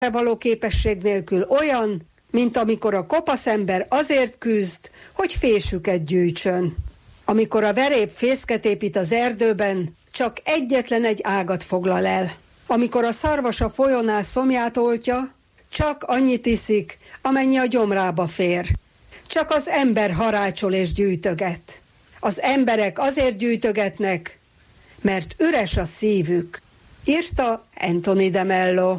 való képesség nélkül olyan, mint amikor a kopasz ember azért küzd, hogy fésüket gyűjtsön. Amikor a veréb fészket épít az erdőben, csak egyetlen egy ágat foglal el. Amikor a szarvas a folyónál szomját oltja, csak annyit iszik, amennyi a gyomrába fér. Csak az ember harácsol és gyűjtöget. Az emberek azért gyűjtögetnek, mert üres a szívük, írta Anthony de Mello.